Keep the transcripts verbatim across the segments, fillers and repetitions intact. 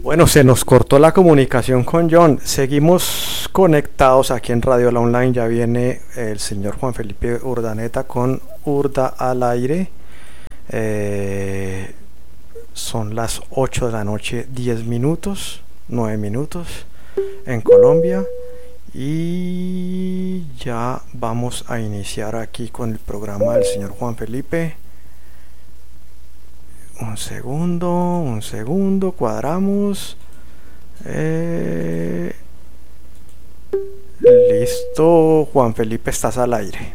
Bueno, se nos cortó la comunicación con John. Seguimos conectados aquí en Radio La Online. Ya viene el señor Juan Felipe Urdaneta con Urda al aire. Eh, son las ocho de la noche, diez minutos, nueve minutos en Colombia. Y ya vamos a iniciar aquí con el programa del señor Juan Felipe. Un segundo, un segundo, cuadramos. Eh, listo, Juan Felipe, estás al aire.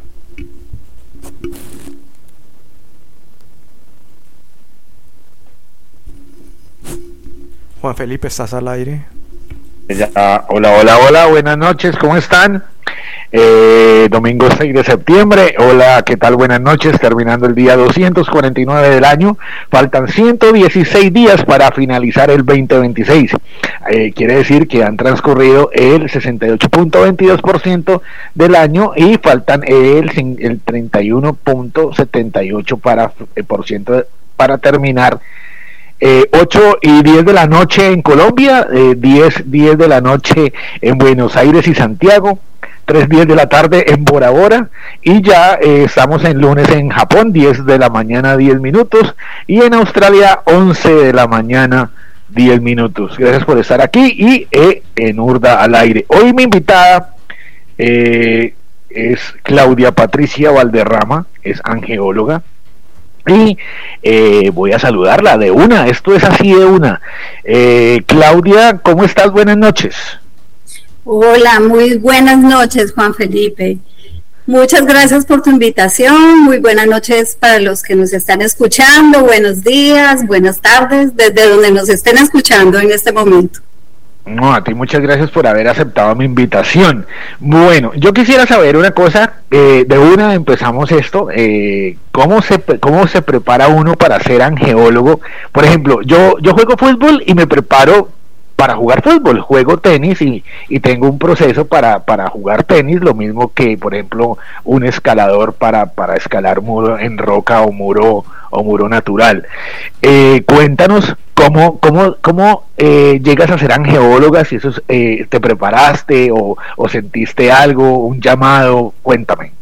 Juan Felipe, estás al aire. Ya, hola, hola, hola, buenas noches, ¿cómo están? Eh, domingo seis de septiembre, hola, ¿qué tal? Buenas noches, terminando el día doscientos cuarenta y nueve del año, faltan ciento dieciséis días para finalizar el veinte veintiséis, eh, quiere decir que han transcurrido el sesenta y ocho punto veintidós por ciento del año y faltan el, el treinta y uno punto setenta y ocho para, eh, por ciento para terminar. Eh, ocho y diez de la noche en Colombia, eh, diez, diez de la noche en Buenos Aires y Santiago, tres diez de la tarde en Bora Bora, y ya eh, estamos en lunes en Japón, diez de la mañana, diez minutos, y en Australia, once de la mañana, diez minutos. Gracias por estar aquí y eh, en Urda al aire. Hoy mi invitada eh, es Claudia Patricia Valderrama, es angeóloga. Y eh, voy a saludarla de una, esto es así de una. eh, Claudia, ¿cómo estás? Buenas noches. Hola, muy buenas noches, Juan Felipe. Muchas gracias por tu invitación. Muy buenas noches para los que nos están escuchando. Buenos días, buenas tardes, desde donde nos estén escuchando en este momento. No, a ti muchas gracias por haber aceptado mi invitación. Bueno, yo quisiera saber una cosa, eh, de una empezamos esto, eh, ¿cómo se cómo se prepara uno para ser angeólogo? Por ejemplo, yo yo juego fútbol y me preparo para jugar fútbol, juego tenis y, y tengo un proceso para, para jugar tenis, lo mismo que, por ejemplo, un escalador para, para escalar muro en roca o muro o muro natural. Eh, cuéntanos cómo cómo cómo eh, llegas a ser angeóloga, si eso eh, te preparaste o, o sentiste algo, un llamado, cuéntame.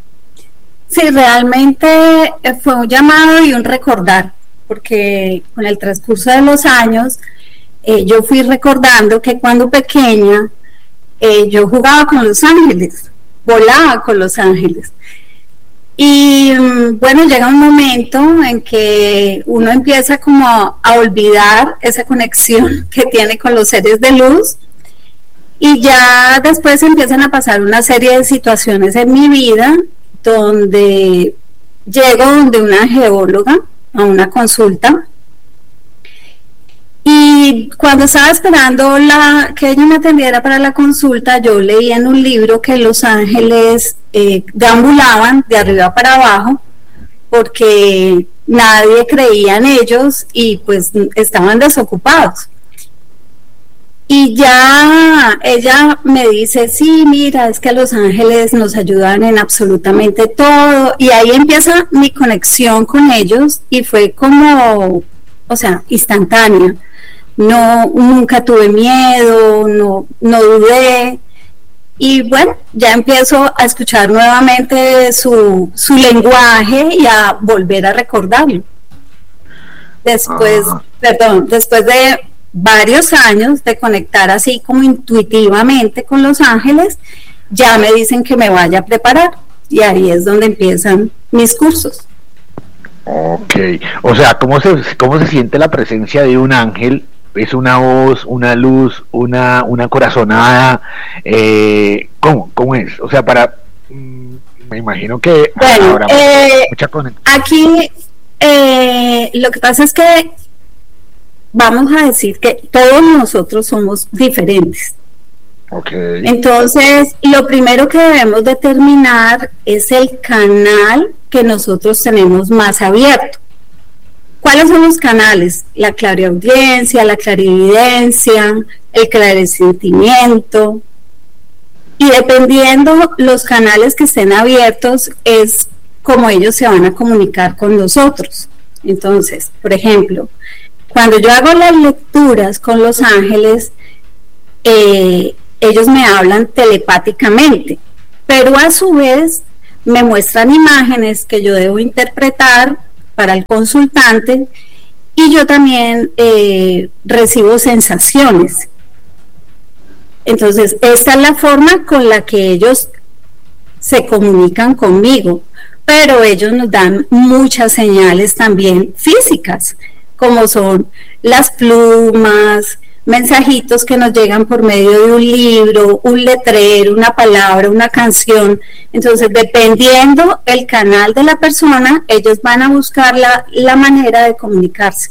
Sí, realmente fue un llamado y un recordar, porque con el transcurso de los años eh, yo fui recordando que cuando pequeña eh, yo jugaba con los ángeles, volaba con los ángeles. Y bueno, llega un momento en que uno empieza como a olvidar esa conexión que tiene con los seres de luz, y ya después empiezan a pasar una serie de situaciones en mi vida donde llego donde una geóloga a una consulta, y cuando estaba esperando la, que ella me atendiera para la consulta, yo leí en un libro que los ángeles eh, deambulaban de arriba para abajo porque nadie creía en ellos y pues estaban desocupados. Y ya ella me dice, sí, mira, es que los ángeles nos ayudan en absolutamente todo, y ahí empieza mi conexión con ellos y fue como, o sea, instantánea. No, nunca tuve miedo, no, no dudé, y bueno, ya empiezo a escuchar nuevamente su, su lenguaje y a volver a recordarlo. Después, ah. perdón, después de varios años de conectar así como intuitivamente con los ángeles, ya me dicen que me vaya a preparar, y ahí es donde empiezan mis cursos. Ok, o sea, ¿cómo se, cómo se siente la presencia de un ángel? ¿Es una voz, una luz, una, una corazonada? Eh, ¿Cómo? ¿Cómo es? O sea, para... Mmm, me imagino que bueno, habrá eh, mucha conexión. Aquí eh, lo que pasa es que vamos a decir que todos nosotros somos diferentes. Okay. Entonces, lo primero que debemos determinar es el canal que nosotros tenemos más abierto. ¿Cuáles son los canales? La clariaudiencia, la clarividencia, el claresentimiento. Y dependiendo los canales que estén abiertos, es como ellos se van a comunicar con nosotros. Entonces, por ejemplo, cuando yo hago las lecturas con los ángeles, eh, ellos me hablan telepáticamente, pero a su vez me muestran imágenes que yo debo interpretar para el consultante, y yo también eh, recibo sensaciones. Entonces, esta es la forma con la que ellos se comunican conmigo, pero ellos nos dan muchas señales también físicas, como son las plumas, mensajitos que nos llegan por medio de un libro, un letrero, una palabra, una canción. Entonces, dependiendo el canal de la persona, ellos van a buscar la, la manera de comunicarse.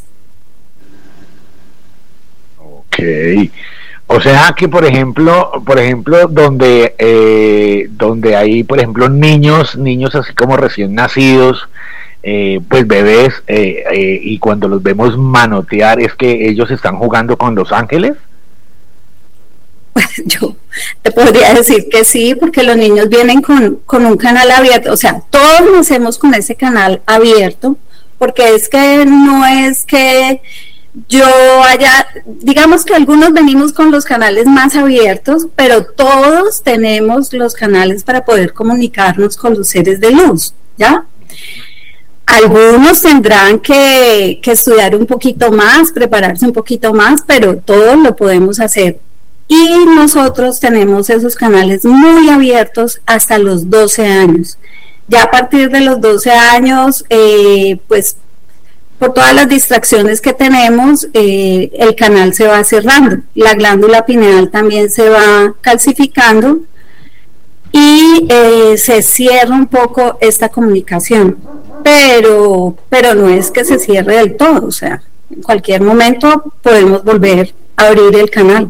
Ok. O sea que, por ejemplo, por ejemplo, donde eh, donde hay, por ejemplo, niños, niños así como recién nacidos, eh, pues bebés, eh, eh, y cuando los vemos manotear, ¿es que ellos están jugando con los ángeles? Pues yo te podría decir que sí, porque los niños vienen con, con un canal abierto, o sea, todos nacemos con ese canal abierto, porque es que no es que yo haya, digamos que algunos venimos con los canales más abiertos, pero todos tenemos los canales para poder comunicarnos con los seres de luz, ¿ya? Algunos tendrán que, que estudiar un poquito más, prepararse un poquito más, pero todos lo podemos hacer. Y nosotros tenemos esos canales muy abiertos hasta los doce años. Ya a partir de los doce años, eh, pues por todas las distracciones que tenemos, eh, el canal se va cerrando, la glándula pineal también se va calcificando y eh, se cierra un poco esta comunicación, pero, pero no es que se cierre del todo, o sea, en cualquier momento podemos volver a abrir el canal.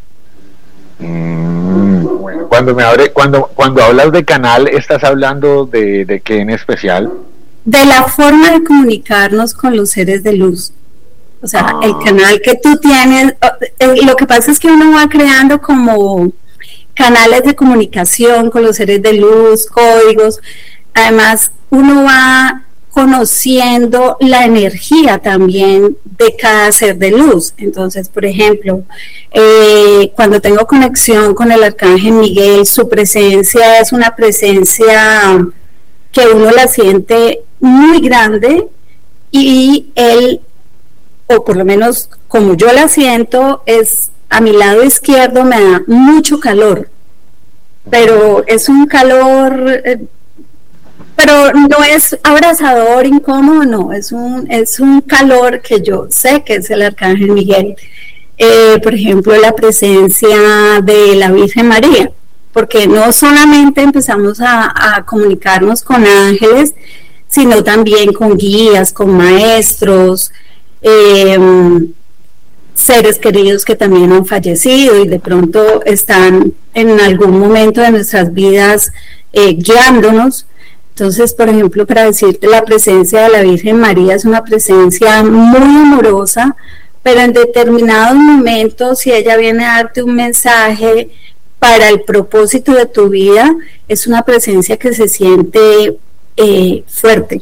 Mm, bueno, cuando me abre, cuando, cuando hablas de canal, ¿estás hablando de, de qué en especial? De la forma de comunicarnos con los seres de luz. O sea, ah. el canal que tú tienes, lo que pasa es que uno va creando como canales de comunicación con los seres de luz, códigos. Además, uno va conociendo la energía también de cada ser de luz. Entonces, por ejemplo, eh, cuando tengo conexión con el Arcángel Miguel, su presencia es una presencia que uno la siente muy grande, y él, o por lo menos como yo la siento, es a mi lado izquierdo me da mucho calor, pero es un calor, eh, pero no es abrazador, incómodo, no, es un, es un calor que yo sé que es el Arcángel Miguel. Eh, por ejemplo, la presencia de la Virgen María, porque no solamente empezamos a, a comunicarnos con ángeles, sino también con guías, con maestros, eh, seres queridos que también han fallecido y de pronto están en algún momento de nuestras vidas eh, guiándonos. Entonces, por ejemplo, para decirte, la presencia de la Virgen María es una presencia muy amorosa, pero en determinados momentos, si ella viene a darte un mensaje para el propósito de tu vida, es una presencia que se siente eh, fuerte.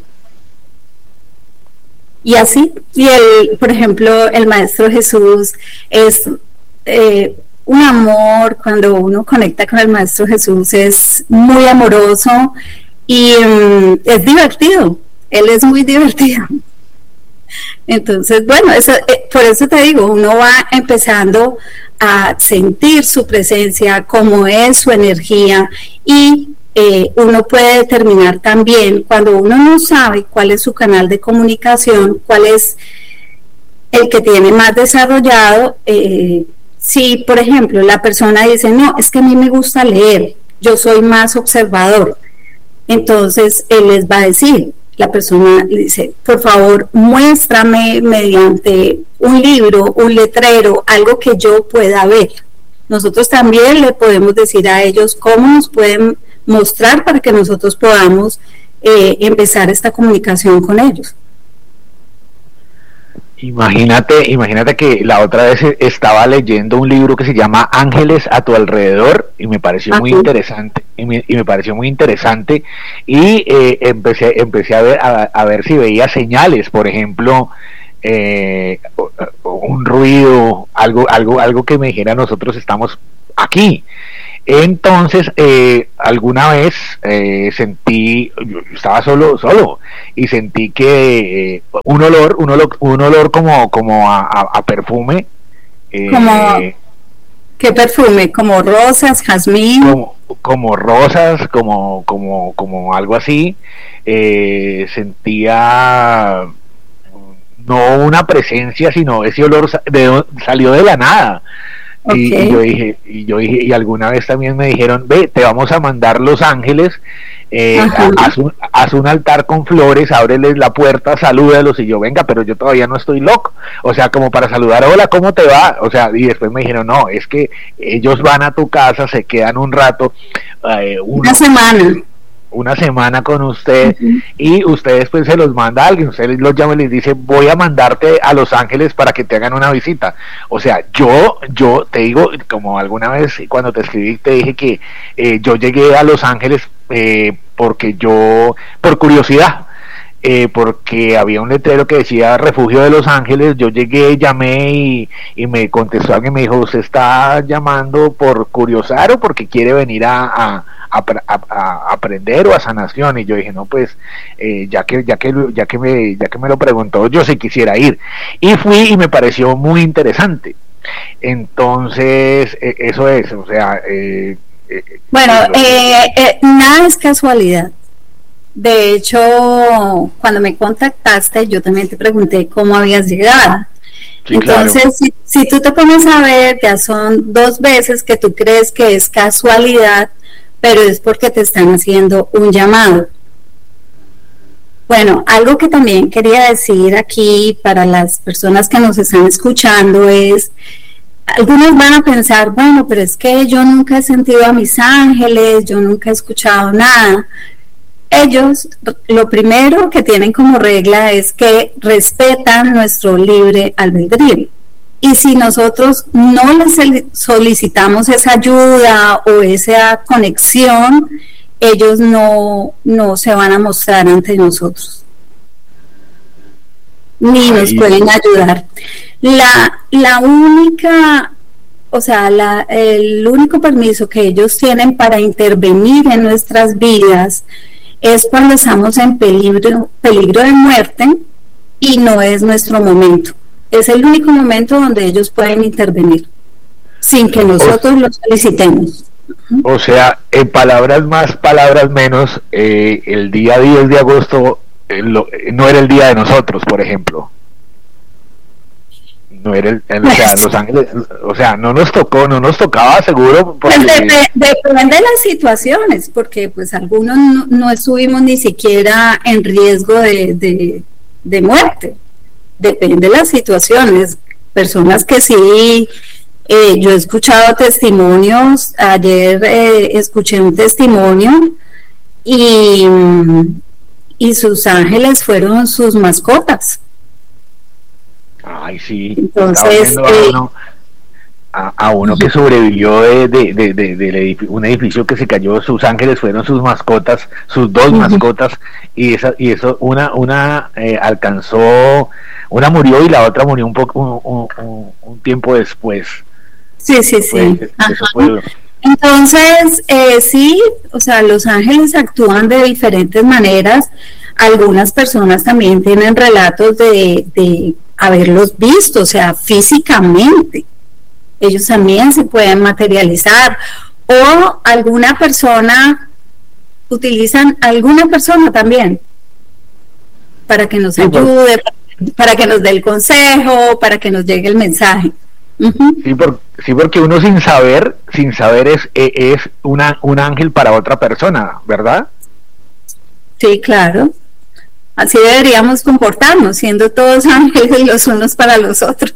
Y así, y el, por ejemplo, el Maestro Jesús es eh, un amor. Cuando uno conecta con el Maestro Jesús es muy amoroso y um, es divertido, él es muy divertido. Entonces, bueno, eso, eh, por eso te digo, uno va empezando a sentir su presencia, cómo es su energía, y eh, uno puede determinar también, cuando uno no sabe cuál es su canal de comunicación, cuál es el que tiene más desarrollado. Eh, si, por ejemplo, la persona dice, no, es que a mí me gusta leer, yo soy más observador, entonces él les va a decir, la persona le dice, por favor, muéstrame mediante un libro, un letrero, algo que yo pueda ver. Nosotros también le podemos decir a ellos cómo nos pueden mostrar para que nosotros podamos eh, empezar esta comunicación con ellos. Imagínate, imagínate que la otra vez estaba leyendo un libro que se llama Ángeles a tu alrededor y me pareció muy interesante y me, y me pareció muy interesante y eh, empecé empecé a ver a, a ver si veía señales. Por ejemplo, eh, un ruido, algo, algo, algo que me dijera nosotros estamos aquí. Entonces, eh, alguna vez eh, sentí, yo estaba solo, solo, y sentí que eh, un olor, un olor, un olor como, como a, a, a perfume. Eh, como, ¿qué perfume? ¿Como rosas, jazmín? Como, como rosas, como, como, como algo así. Eh, sentía no una presencia, sino ese olor de, salió de la nada. Okay. Y, y yo dije, y yo dije, y alguna vez también me dijeron, ve, te vamos a mandar los ángeles, eh, haz, un, haz un altar con flores, ábreles la puerta, salúdalos, y yo, venga, pero yo todavía no estoy loco, o sea, como para saludar, hola, ¿cómo te va? O sea, y después me dijeron, no, es que ellos van a tu casa, se quedan un rato, eh, uno, una semana, una semana con usted, uh-huh. y usted después se los manda a alguien, usted los llama y les dice, voy a mandarte a Los Ángeles para que te hagan una visita. O sea, yo, yo te digo, como alguna vez cuando te escribí, te dije que eh, yo llegué a Los Ángeles eh, porque yo, por curiosidad, eh, porque había un letrero que decía Refugio de Los Ángeles, yo llegué, llamé y, y me contestó alguien, me dijo, ¿usted está llamando por curiosar o porque quiere venir a... a A, a, a aprender o a sanación? Y yo dije, no, pues eh, ya que ya que ya que me ya que me lo preguntó, yo sí quisiera ir, y fui y me pareció muy interesante. Entonces eh, eso es, o sea eh, eh, bueno eh, eh, nada es casualidad. De hecho, cuando me contactaste, yo también te pregunté cómo habías llegado. Sí, entonces, claro. si, si tú te pones a ver, ya son dos veces que tú crees que es casualidad, pero es porque te están haciendo un llamado. Bueno, algo que también quería decir aquí para las personas que nos están escuchando es, algunos van a pensar, bueno, pero es que yo nunca he sentido a mis ángeles, yo nunca he escuchado nada. Ellos, lo primero que tienen como regla es que respetan nuestro libre albedrío. Y si nosotros no les solicitamos esa ayuda o esa conexión, ellos no, no se van a mostrar ante nosotros, ni nos pueden ayudar. La, la única, o sea, la, el único permiso que ellos tienen para intervenir en nuestras vidas es cuando estamos en peligro, peligro de muerte y no es nuestro momento. Es el único momento donde ellos pueden intervenir, sin que nosotros o, lo solicitemos. O sea, en palabras más, palabras menos, eh, el día diez de agosto eh, lo, eh, no era el día de nosotros, por ejemplo. No era el, el, o sea, Los Ángeles, o sea, no nos tocó, no nos tocaba seguro. Porque... Depende de las situaciones, porque pues algunos no, no estuvimos ni siquiera en riesgo de, de, de muerte. Depende de las situaciones, personas que sí, eh, yo he escuchado testimonios, ayer eh, escuché un testimonio y, y sus ángeles fueron sus mascotas. Ay, sí. Entonces, a uno, a, a uno que sobrevivió de, de, de, de, de edificio, un edificio que se cayó, sus ángeles fueron sus mascotas, sus dos uh-huh. mascotas, y esa y eso una una eh, alcanzó, una murió y la otra murió un poco un, un, un tiempo después. Sí, sí, sí. Fue, Entonces, eh, sí, o sea, los ángeles actúan de diferentes maneras. Algunas personas también tienen relatos de, de haberlos visto, o sea, físicamente. Ellos también se pueden materializar. O alguna persona, utilizan alguna persona también para que nos ayude, para, para que nos dé el consejo, para que nos llegue el mensaje. Uh-huh. Sí, por, sí, porque uno sin saber, sin saber es, es una, un ángel para otra persona, ¿verdad? Sí, claro. Así deberíamos comportarnos, siendo todos ángeles los unos para los otros.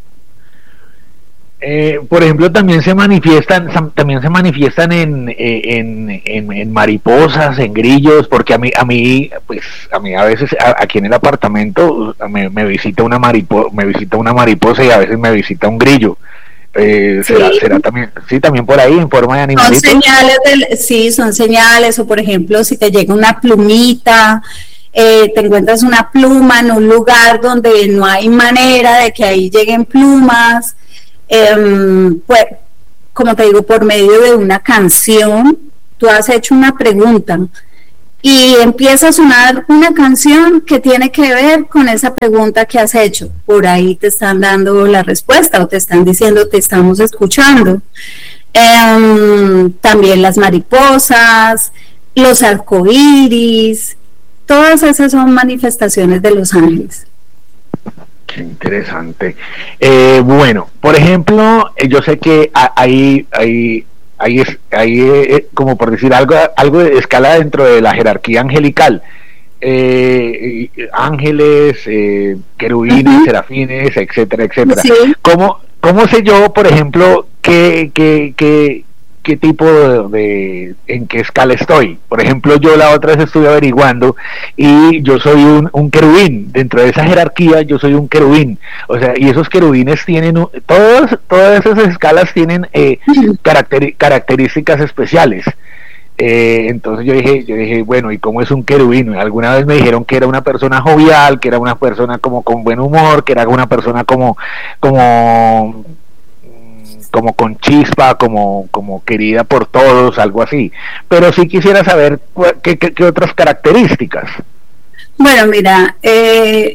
Eh, por ejemplo, también se manifiestan, también se manifiestan en, en, en, en mariposas, en grillos, porque a mí, a mí, pues, a mí a veces a, aquí en el apartamento me, me visita una mariposa, me visita una mariposa y a veces me visita un grillo. Eh, sí. será, será también, sí, también por ahí en forma de animalitos. Son señales del, sí, son señales, o por ejemplo, si te llega una plumita. eh, te encuentras una pluma en un lugar donde no hay manera de que ahí lleguen plumas, eh, pues, como te digo, por medio de una canción, tú has hecho una pregunta y empieza a sonar una canción que tiene que ver con esa pregunta que has hecho. Por ahí te están dando la respuesta o te están diciendo te estamos escuchando. Um, también las mariposas, los arcoíris, todas esas son manifestaciones de los ángeles. Qué interesante. Eh, bueno, por ejemplo, yo sé que hay, hay, hay, hay eh, como por decir algo, algo de escala dentro de la jerarquía angelical. Eh, ángeles, eh, querubines, uh-huh. serafines, etcétera, etcétera. Sí. ¿Cómo, ¿Cómo sé yo, por ejemplo, qué, qué, qué, qué tipo de, de, en qué escala estoy? Por ejemplo, yo la otra vez estuve averiguando y yo soy un, un querubín. Dentro de esa jerarquía yo soy un querubín. O sea, y esos querubines tienen, todos, todas esas escalas tienen eh, caracter, características especiales. Eh, entonces yo dije, yo dije, bueno, ¿y cómo es un querubín? Alguna vez me dijeron que era una persona jovial, que era una persona como con buen humor, que era una persona como, como, como con chispa, como, como querida por todos, algo así. Pero sí quisiera saber qué, qué, qué otras características. Bueno, mira, eh,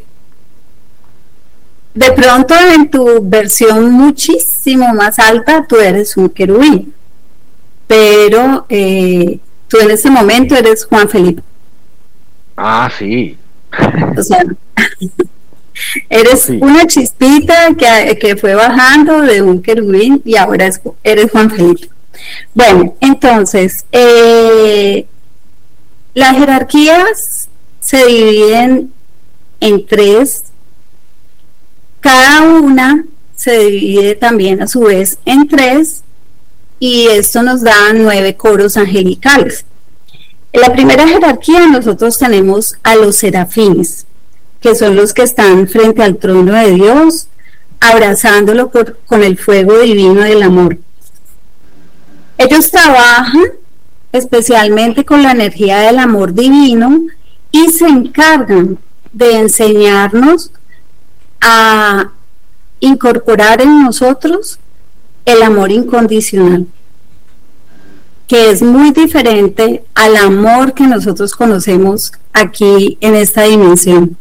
de pronto en tu versión muchísimo más alta, tú eres un querubín. Pero eh, tú en este momento eres Juan Felipe. Ah, sí. O sea, eres sí. una chispita que, que fue bajando de un querubín y ahora es, eres Juan Felipe. Bueno, entonces, eh, las jerarquías se dividen en tres. Cada una se divide también a su vez en tres. Y esto nos da nueve coros angelicales. En la primera jerarquía nosotros tenemos a los serafines, que son los que están frente al trono de Dios, abrazándolo por, con el fuego divino del amor. Ellos trabajan especialmente con la energía del amor divino y se encargan de enseñarnos a incorporar en nosotros el amor incondicional, que es muy diferente al amor que nosotros conocemos aquí en esta dimensión.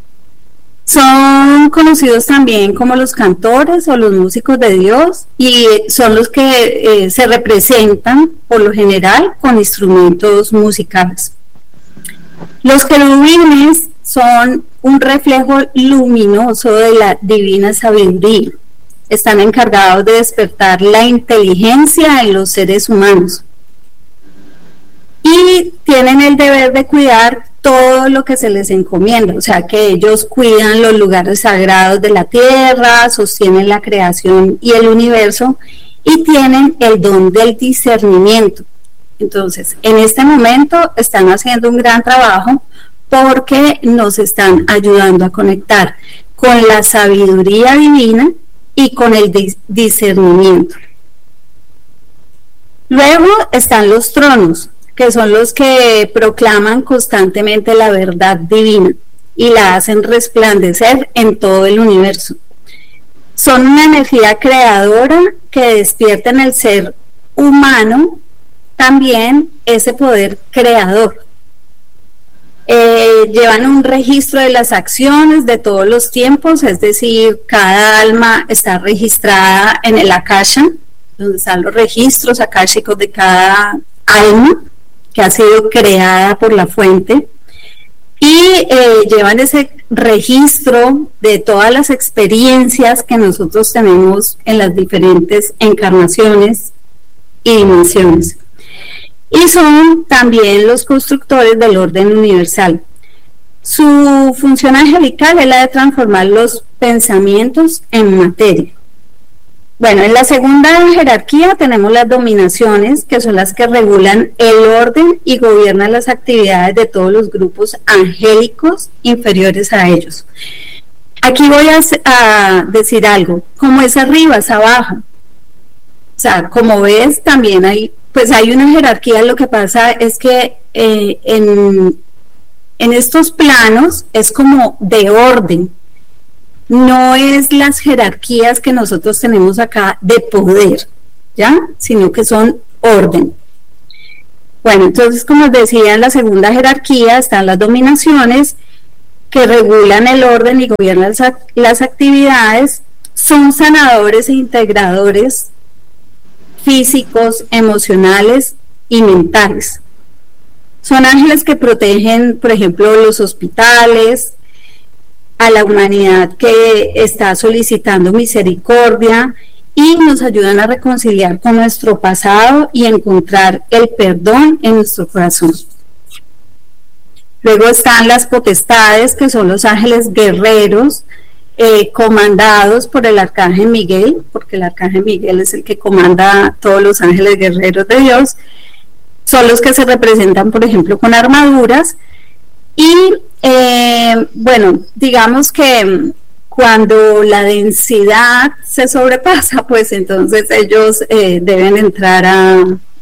Son conocidos también como los cantores o los músicos de Dios y son los que eh, se representan por lo general con instrumentos musicales. Los querubines son un reflejo luminoso de la divina sabiduría. Están encargados de despertar la inteligencia en los seres humanos y tienen el deber de cuidar todo lo que se les encomienda, o sea que ellos cuidan los lugares sagrados de la tierra, sostienen la creación y el universo y tienen el don del discernimiento. Entonces, en este momento están haciendo un gran trabajo porque nos están ayudando a conectar con la sabiduría divina y con el discernimiento. Luego están los tronos, que son los que proclaman constantemente la verdad divina y la hacen resplandecer en todo el universo. Son una energía creadora que despierta en el ser humano también ese poder creador. Eh, llevan un registro de las acciones de todos los tiempos, es decir, cada alma está registrada en el Akasha, donde están los registros akáshicos de cada alma que ha sido creada por la fuente, y eh, llevan ese registro de todas las experiencias que nosotros tenemos en las diferentes encarnaciones y dimensiones. Y son también los constructores del orden universal. Su función angelical es la de transformar los pensamientos en materia. Bueno, en la segunda jerarquía tenemos las dominaciones, que son las que regulan el orden y gobiernan las actividades de todos los grupos angélicos inferiores a ellos. Aquí voy a, a decir algo, como es arriba, es abajo. O sea, como ves, también hay, pues hay una jerarquía. Lo que pasa es que eh, en, en estos planos es como de orden, no es las jerarquías que nosotros tenemos acá de poder, ¿ya? Sino que son orden. Bueno, entonces, como les decía, en la segunda jerarquía están las dominaciones que regulan el orden y gobiernan las actividades, son sanadores e integradores físicos, emocionales y mentales. Son ángeles que protegen, por ejemplo, los hospitales, a la humanidad que está solicitando misericordia, y nos ayudan a reconciliar con nuestro pasado y encontrar el perdón en nuestro corazón. Luego están las potestades, que son los ángeles guerreros, eh, comandados por el arcángel Miguel, porque el arcángel Miguel es el que comanda a todos los ángeles guerreros de Dios. Son los que se representan, por ejemplo, con armaduras. Y eh, bueno, digamos que cuando la densidad se sobrepasa, pues entonces ellos eh, deben entrar a,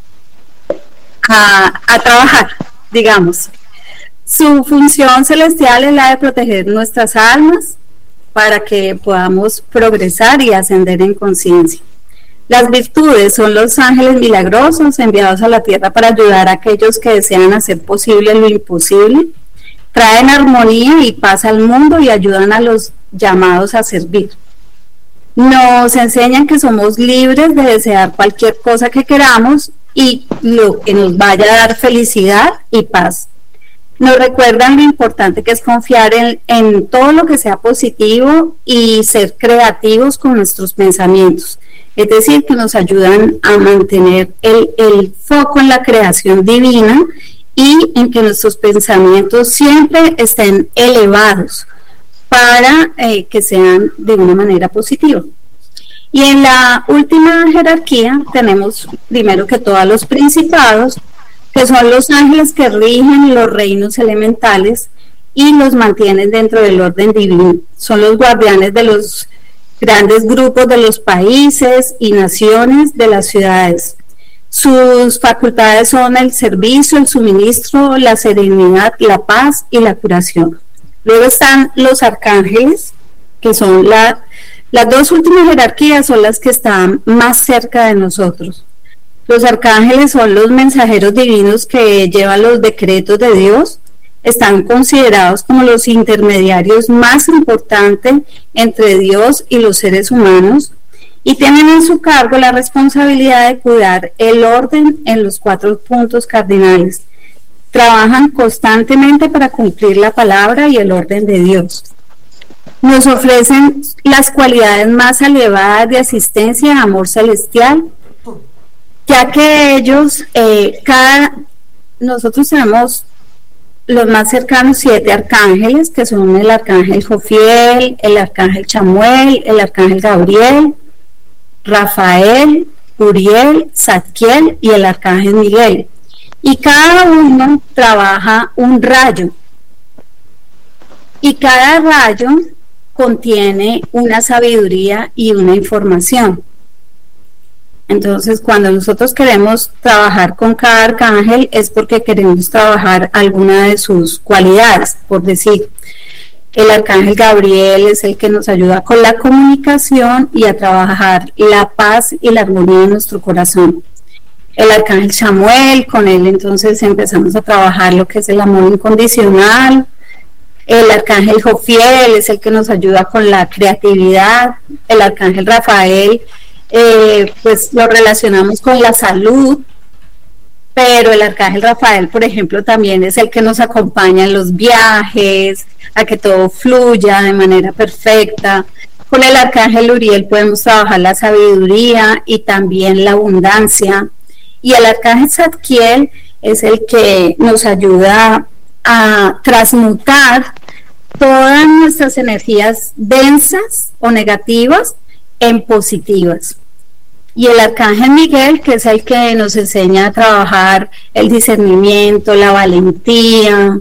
a, a trabajar, digamos. Su función celestial es la de proteger nuestras almas para que podamos progresar y ascender en conciencia. Las virtudes son los ángeles milagrosos enviados a la tierra para ayudar a aquellos que desean hacer posible lo imposible. Traen armonía y paz al mundo y ayudan a los llamados a servir. Nos enseñan que somos libres de desear cualquier cosa que queramos y lo que nos vaya a dar felicidad y paz. Nos recuerdan lo importante que es confiar en, en todo lo que sea positivo y ser creativos con nuestros pensamientos. Es decir, que nos ayudan a mantener el, el foco en la creación divina y en que nuestros pensamientos siempre estén elevados para eh, que sean de una manera positiva. Y en la última jerarquía tenemos primero que todo a los principados, que son los ángeles que rigen los reinos elementales y los mantienen dentro del orden divino. Son los guardianes de los grandes grupos de los países y naciones de las ciudades. Sus facultades son el servicio, el suministro, la serenidad, la paz y la curación. Luego están los arcángeles, que son la, las dos últimas jerarquías, son las que están más cerca de nosotros. Los arcángeles son los mensajeros divinos que llevan los decretos de Dios. Están considerados como los intermediarios más importantes entre Dios y los seres humanos y tienen en su cargo la responsabilidad de cuidar el orden en los cuatro puntos cardinales. Trabajan constantemente para cumplir la palabra y el orden de Dios. Nos ofrecen las cualidades más elevadas de asistencia y amor celestial, ya que ellos, eh, cada, nosotros tenemos los más cercanos siete arcángeles, que son el arcángel Jofiel, el arcángel Chamuel, el arcángel Gabriel, Rafael, Uriel, Zadkiel y el arcángel Miguel. Y cada uno trabaja un rayo. Y cada rayo contiene una sabiduría y una información. Entonces, cuando nosotros queremos trabajar con cada arcángel es porque queremos trabajar alguna de sus cualidades. Por decir, el arcángel Gabriel es el que nos ayuda con la comunicación y a trabajar la paz y la armonía en nuestro corazón. El arcángel Samuel, con él entonces empezamos a trabajar lo que es el amor incondicional. El arcángel Jofiel es el que nos ayuda con la creatividad. El arcángel Rafael, Eh, pues lo relacionamos con la salud, pero el arcángel Rafael, por ejemplo, también es el que nos acompaña en los viajes, a que todo fluya de manera perfecta. Con el arcángel Uriel podemos trabajar la sabiduría y también la abundancia, y el arcángel Zadkiel es el que nos ayuda a transmutar todas nuestras energías densas o negativas en positivas. Y el arcángel Miguel, que es el que nos enseña a trabajar el discernimiento, la valentía.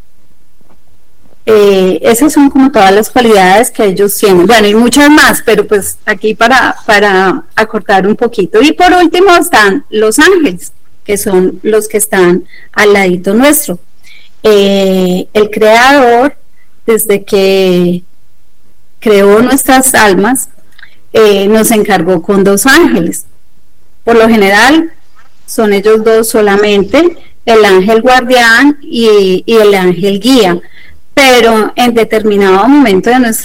Eh, esas son como todas las cualidades que ellos tienen. Bueno, y muchas más, pero pues aquí para, para acortar un poquito. Y por último están los ángeles, que son los que están al ladito nuestro. eh, el Creador, desde que creó nuestras almas, eh, nos encargó con dos ángeles. Por lo general son ellos dos solamente, el ángel guardián y, y el ángel guía, pero en determinado momento de nuestra